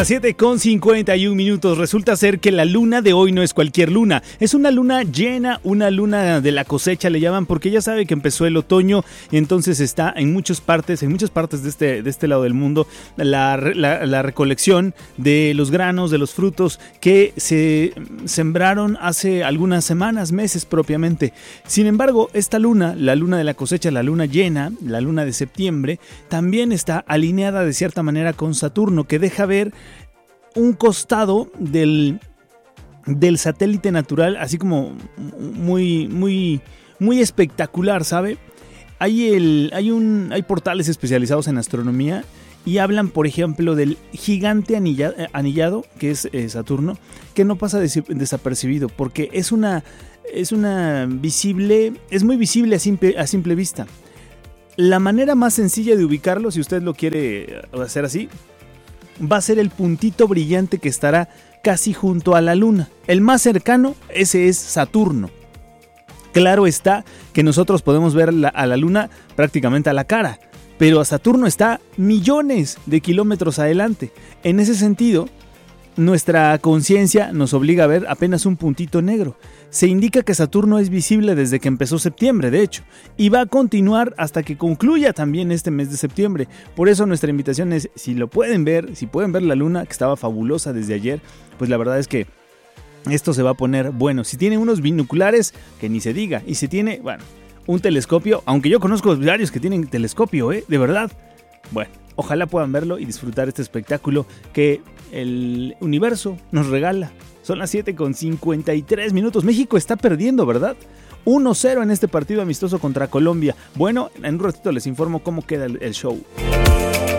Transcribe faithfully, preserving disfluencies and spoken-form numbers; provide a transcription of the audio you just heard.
las siete con cincuenta y un minutos. Resulta ser que la luna de hoy no es cualquier luna. Es una luna llena, una luna de la cosecha le llaman, porque ya sabe que empezó el otoño y entonces está en muchas partes, en muchas partes de este, de este lado del mundo, la, la, la recolección de los granos, de los frutos que se sembraron hace algunas semanas, meses propiamente. Sin embargo, esta luna, la luna de la cosecha, la luna llena, la luna de septiembre, también está alineada de cierta manera con Saturno, que deja ver un costado del, del satélite natural, así como muy, muy, muy espectacular, ¿sabe? Hay, el, hay, un, hay portales especializados en astronomía y hablan, por ejemplo, del gigante anilla, anillado, que es eh, Saturno, que no pasa des, desapercibido, porque es una, es una visible, es muy visible a simple, a simple vista. La manera más sencilla de ubicarlo, si usted lo quiere hacer así, va a ser el puntito brillante que estará casi junto a la luna. El más cercano, ese es Saturno. Claro está que nosotros podemos ver la, a la luna prácticamente a la cara, pero a Saturno está millones de kilómetros adelante. En ese sentido, nuestra conciencia nos obliga a ver apenas un puntito negro. Se indica que Saturno es visible desde que empezó septiembre, de hecho, y va a continuar hasta que concluya también este mes de septiembre. Por eso nuestra invitación es, si lo pueden ver, si pueden ver la luna, que estaba fabulosa desde ayer, pues la verdad es que esto se va a poner bueno. Si tiene unos binoculares, que ni se diga, y si tiene, bueno, un telescopio, aunque yo conozco varios que tienen telescopio, ¿eh? De verdad. Bueno, ojalá puedan verlo y disfrutar este espectáculo que el universo nos regala. Son las siete con cincuenta y tres minutos. México está perdiendo, ¿verdad? uno cero en este partido amistoso contra Colombia. Bueno, en un ratito les informo cómo queda el, el show.